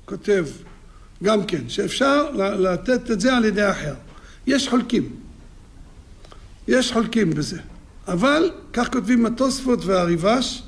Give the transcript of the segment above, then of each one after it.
כותב גם כן, שאפשר לתת את זה על ידי אחר. יש חולקים בזה. אבל כך כותבים התוספות והריבש,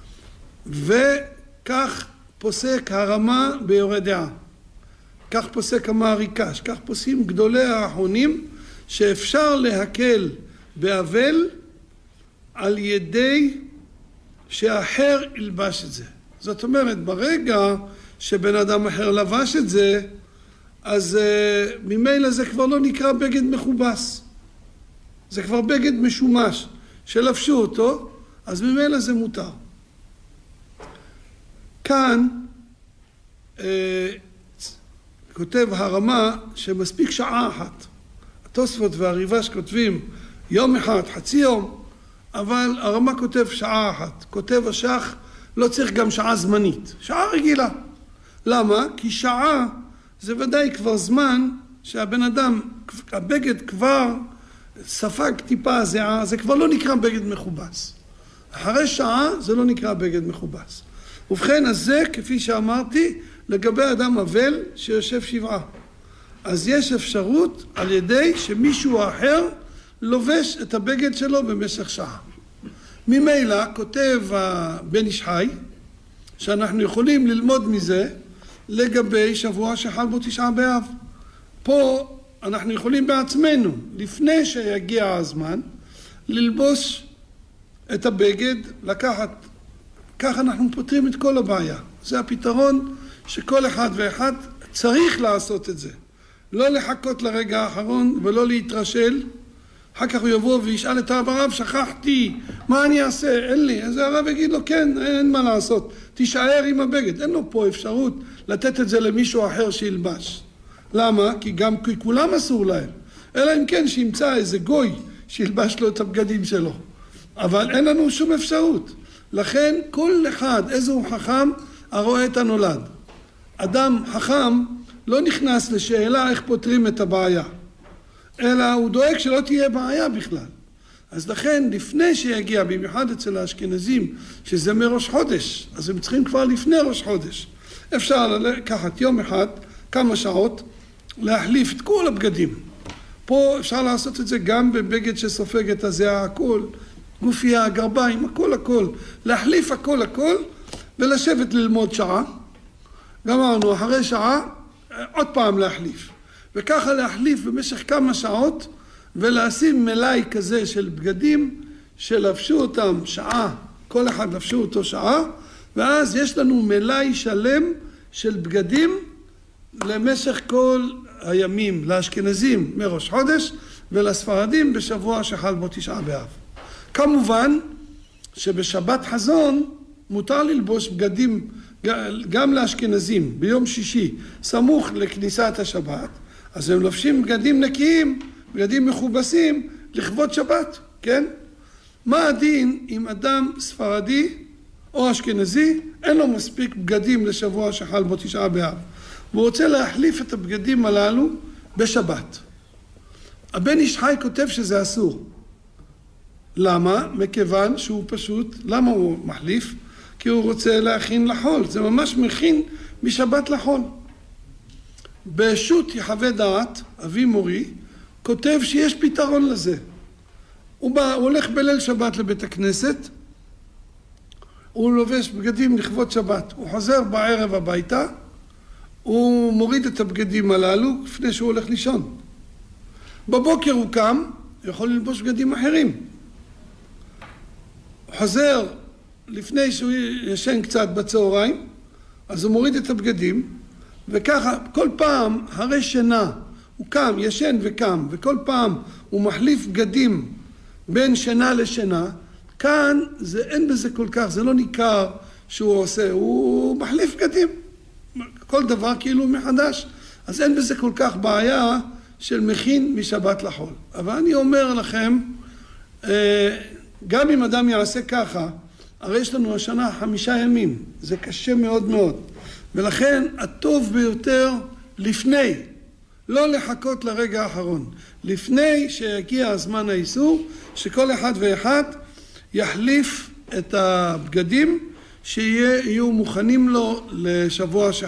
וכך פוסק הרמה ביורה דעה. כך פוסק המעריקש, כך פוסקים גדולי האחרונים, שאפשר להקל באבל על ידי שהאחר ילבש את זה. זאת אומרת, ברגע שבן אדם אחר לבש את זה, אז ממילא זה כבר לא נקרא בגד מכובס. זה כבר בגד משומש, שלבשו אותו, אז ממילא זה מותר. כאן כותב הרמה שמספיק שעה אחת. התוספות והריבש כותבים יום אחד, חצי יום, אבל הרמה כותב שעה אחת. כותב השח, לא צריך גם שעה זמנית, שעה רגילה. למה? כי שעה זה ודאי כבר זמן שהבן אדם, הבגד כבר ספג טיפה זהה, זה כבר לא נקרא בגד מכובס. אחרי שעה זה לא נקרא בגד מכובס. ובכן, אז זה, כפי שאמרתי, לגבי אדם אבל שיושב שבעה. אז יש אפשרות על ידי שמישהו אחר לובש את הבגד שלו במשך שעה. ממילא כותב בן איש חי, שאנחנו יכולים ללמוד מזה לגבי שבוע שחל בו תשעה באב. פה אנחנו יכולים בעצמנו, לפני שיגיע הזמן, ללבוש את הבגד, לקחת, ככה אנחנו פותרים את כל הבעיה. זה הפתרון שכל אחד ואחד צריך לעשות את זה. לא לחכות לרגע האחרון ולא להתרשל. אחר כך הוא יבוא וישאל את הרב, שכחתי, מה אני אעשה? אין לי. אז הרב יגיד לו, כן, אין מה לעשות. תישאר עם הבגד. אין לו פה אפשרות לתת את זה למישהו אחר שילבש. למה? כי גם כולם אסור להם. אלא אם כן שימצא איזה גוי שילבש לו את הבגדים שלו. אבל אין לנו שום אפשרות. לכן כל אחד, איזה הוא חכם, הרואה את הנולד. אדם חכם לא נכנס לשאלה איך פותרים את הבעיה. אלא הוא דואג שלא תהיה בעיה בכלל. אז לכן, לפני שיגיע, במיוחד אצל האשכנזים, שזה מראש חודש, אז הם צריכים כבר לפני ראש חודש. אפשר לקחת יום אחד, כמה שעות, להחליף את כל הבגדים. פה אפשר לעשות את זה גם בבגד שסופג את הזיעה, הכל, גופייה, גרביים, הכל. להחליף הכל, ולשבת ללמוד שעה. גמרנו, אחרי שעה, עוד פעם להחליף. וככה להחליף במשך כמה שעות, ולשים מלאי כזה של בגדים, שלבשו אותם שעה, כל אחד לבשו אותו שעה, ואז יש לנו מלאי שלם של בגדים, למשך כל הימים, לאשכנזים מראש חודש, ולספרדים בשבוע שחל בו תשעה באב. כמובן שבשבת חזון מותר ללבוש בגדים גם לאשכנזים ביום שישי סמוך לכניסת השבת, אז הם לובשים בגדים נקיים, בגדים מכובסים לכבוד שבת, כן? מה הדין אם אדם ספרדי או אשכנזי אין לו מספיק בגדים לשבוע שחל בו תשעה באב, והוא רוצה להחליף את הבגדים הללו בשבת? הבן איש חי כותב שזה אסור. למה? מכיוון שהוא פשוט, למה הוא מחליף? כי הוא רוצה להכין לחול, זה ממש מכין משבת לחול. בשו"ת יחווה דעת, אבי מורי, כותב שיש פתרון לזה. הוא הולך בליל שבת לבית הכנסת, הוא לובש בגדים לכבוד שבת, הוא חוזר בערב הביתה, הוא מוריד את הבגדים הללו לפני שהוא הולך לישון. בבוקר הוא קם, יכול ללבוש בגדים אחרים. הוא חוזר לפני שהוא ישן קצת בצהריים, אז הוא מוריד את הבגדים, וככה כל פעם הרי שינה, הוא קם, ישן וקם, וכל פעם הוא מחליף בגדים בין שינה לשינה. כאן אין בזה כל כך, זה לא ניכר שהוא עושה, הוא מחליף בגדים, כל דבר כאילו מחדש, אז אין בזה כל כך בעיה של מכין משבת לחול. אבל אני אומר לכם, גם אם אדם יעשה ככה, הרי יש לנו השנה 5 ימים, זה קשה מאוד מאוד, ולכן הטוב ביותר לפני, לא לחכות לרגע האחרון, לפני שיגיע הזמן האיסור, שכל אחד ואחד יחליף את הבגדים שיהיו מוכנים לו לשבוע